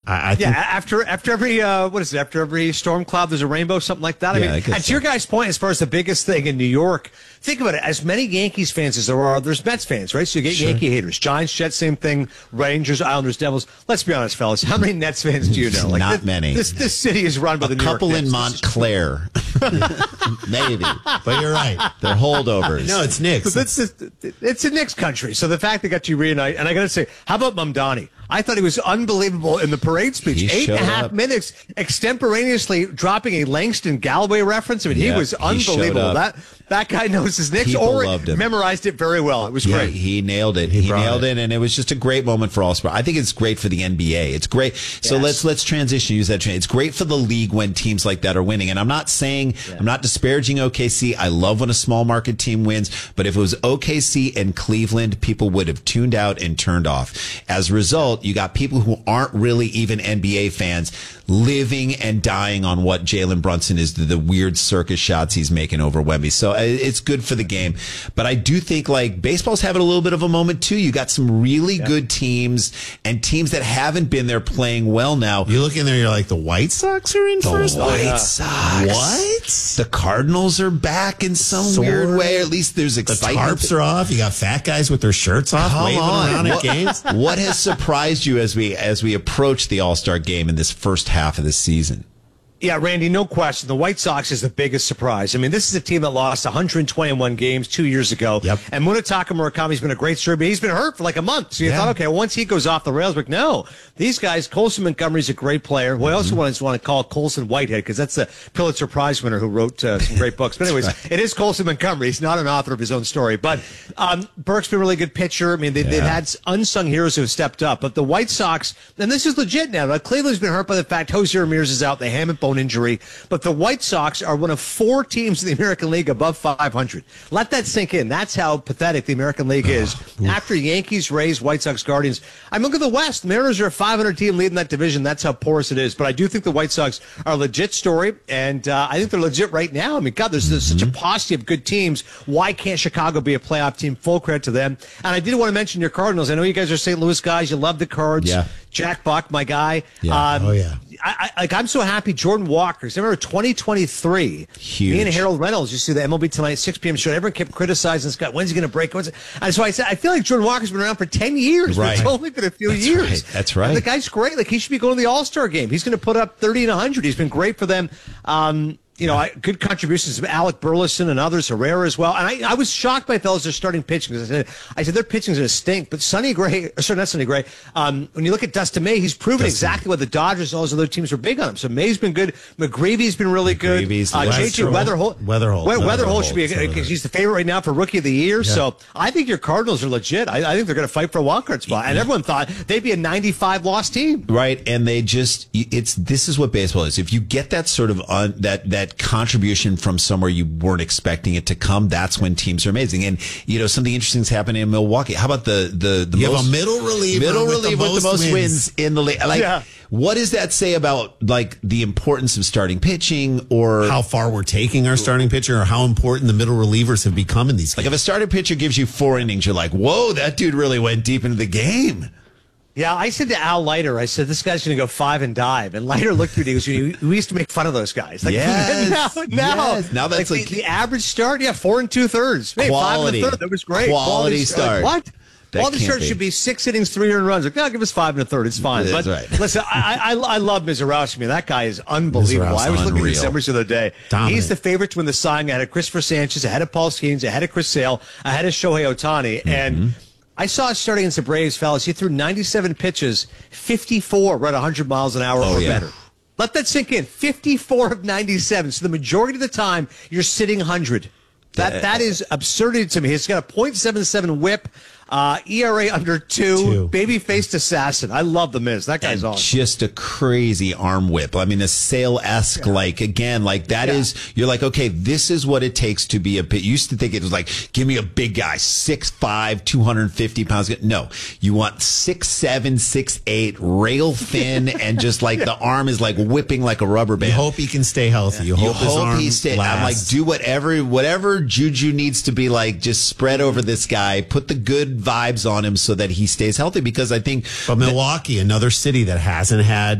I think, after every after every storm cloud there's a rainbow, something like that. I mean, and to your guys' point, as far as the biggest thing in New York, think about it. As many Yankees fans as there are, there's Mets fans, right? So you get Yankee haters, Giants, Jets, same thing, Rangers, Islanders, Devils. Let's be honest, fellas. How many Nets fans do you know? Like, not many. This city is run by the New York couple Knicks. in Montclair, maybe. but you're right. They're holdovers. No, it's Knicks. It's a Knicks country. So the fact they got you reunite, and I got to say, how about Mamdani? I thought he was unbelievable in the parade speech. He 8.5 minutes extemporaneously dropping a Langston Galloway reference. I mean, he was unbelievable. That guy knows his Knicks or memorized it very well. It was great. He nailed it. He nailed it, and it was just a great moment for all sport. I think it's great for the NBA. It's great. So let's transition. Use that. It's great for the league when teams like that are winning. And I'm not saying I'm not disparaging OKC. I love when a small market team wins. But if it was OKC and Cleveland, people would have tuned out and turned off. As a result, you got people who aren't really even NBA fans living and dying on what Jalen Brunson is, the weird circus shots he's making over Wemby. So it's good for the game. But I do think like baseball's having a little bit of a moment too. You got some really good teams and teams that haven't been there playing well now. You look in there, you're like, the White Sox are in first? The White Sox. What? The Cardinals are back in some weird way. At least there's excitement. The tarps are off. You got fat guys with their shirts off waving around at games. What has surprised you as we approach the All-Star game in this first half of the season? Yeah, Randy, no question. The White Sox is the biggest surprise. I mean, this is a team that lost 121 games 2 years ago. Yep. And Munetaka Murakami's been a great story, but he's been hurt for like a month. So you thought, okay, once he goes off the rails, but no. These guys, Colson Montgomery's a great player. Well, I also want to call Colson Whitehead because that's the Pulitzer Prize winner who wrote some great books. But anyways, It is Colson Montgomery. He's not an author of his own story. But Burke's been a really good pitcher. I mean, they've had unsung heroes who have stepped up. But the White Sox, and this is legit now. Cleveland's been hurt by the fact Jose Ramirez is out, the ham and bone injury. But the White Sox are one of 4 teams in the American League above 500. Let that sink in. That's how pathetic the American League is. After Yankees, Rays, White Sox, Guardians. I mean, look at the West. Mariners are a 500 team leading that division. That's how porous it is. But I do think the White Sox are a legit story, and I think they're legit right now. I mean, God, there's such a paucity of good teams. Why can't Chicago be a playoff team? Full credit to them. And I did want to mention your Cardinals. I know you guys are St. Louis guys. You love the Cards. Yeah. Jack Buck, my guy. Yeah. I'm so happy. Jordan Walker. I remember 2023. Huge. Me and Harold Reynolds used to see the MLB Tonight 6 p.m. show. Everyone kept criticizing Scott. When's he going to break? And so I said, I feel like Jordan Walker's been around for 10 years. Right. But it's only been a few years. Right. That's right. And the guy's great. Like, he should be going to the All-Star game. He's going to put up 30 and 100. He's been great for them. Good contributions from Alec Burleson and others, Herrera as well. And I was shocked by fellas their starting pitching. I said their pitching's going to stink. But Sonny Gray, not Sonny Gray, when you look at Dustin May, he's proven exactly what the Dodgers and all those other teams were big on him. So May's been good. McGreevy's been really good. JJ Weatherholt should be because he's the favorite right now for Rookie of the Year. Yeah. So I think your Cardinals are legit. I think they're going to fight for a wild card spot. And everyone thought they'd be a 95-loss team. Right. And this is what baseball is. If you get that sort of that contribution from somewhere you weren't expecting it to come, that's when teams are amazing. And something interesting is happening in Milwaukee. How about the you have a middle reliever with the most wins in the league? What does that say about like the importance of starting pitching, or how far we're taking our starting pitcher, or how important the middle relievers have become in these games? Like if a starting pitcher gives you 4 innings, you're like, whoa, that dude really went deep into the game. Yeah, I said to Al Leiter, I said, this guy's going to go 5 and dive. And Leiter looked at me and he goes, we used to make fun of those guys. Like, now that's like the average start, 4 2/3. Hey, 5 1/3, that was great. Quality start. What? Quality start should be 6 innings, 3 earned runs. Like, no, give us 5 1/3. It's fine. That's but right. Listen, I love Mizrachi. That guy is unbelievable. I was looking at his numbers the other day. Dominant. He's the favorite to win the Cy Young ahead of Christopher Sanchez, ahead of Paul Skeens, ahead of Chris Sale, ahead of Shohei Ohtani. And I saw it starting against the Braves, fellas. He threw 97 pitches, 54 right 100 miles an hour or better. Let that sink in. 54 of 97. So the majority of the time, you're sitting 100. That is absurdity to me. He's got a .77 whip. ERA under 2, baby-faced assassin. I love the Miz. That guy's awesome. Just a crazy arm whip. I mean, a Sale-esque, is, you're like, okay, this is what it takes to be a pit. You used to think it was like, give me a big guy, 6'5", 250 pounds. No, you want 6'7", 6'8", rail thin, and just like the arm is like whipping like a rubber band. You hope he can stay healthy. You hope his arm lasts. I'm like, do whatever juju needs to be like, just spread over this guy, put the good vibes on him so that he stays healthy, because I think Milwaukee, another city that hasn't had